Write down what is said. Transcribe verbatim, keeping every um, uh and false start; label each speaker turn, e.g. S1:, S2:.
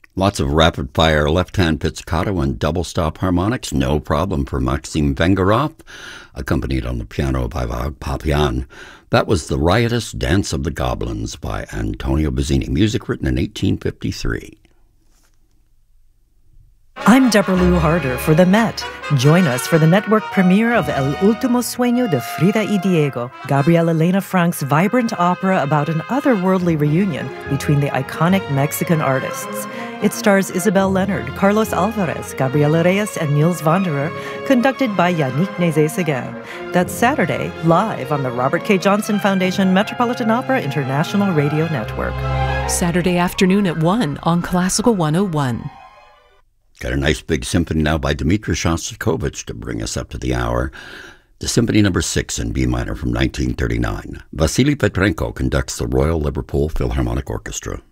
S1: Lots of rapid-fire left-hand pizzicato and double-stop harmonics, no problem for Maxim Vengerov, accompanied on the piano by Papian. That was The Riotous Dance of the Goblins by Antonio Bazzini, music written in eighteen fifty-three.
S2: I'm Deborah Lou Harder for The Met. Join us for the network premiere of El Último Sueño de Frida y Diego, Gabriela Elena Frank's vibrant opera about an otherworldly reunion between the iconic Mexican artists. It stars Isabel Leonard, Carlos Alvarez, Gabriela Reyes, and Niels Wanderer, conducted by Yannick Nézet-Séguin. That's Saturday, live on the Robert K. Johnson Foundation Metropolitan Opera International Radio Network.
S3: Saturday afternoon at one on Classical one oh one.
S1: Got a nice big symphony now by Dmitri Shostakovich to bring us up to the hour. The Symphony Number six in B minor from nineteen thirty-nine. Vasily Petrenko conducts the Royal Liverpool Philharmonic Orchestra.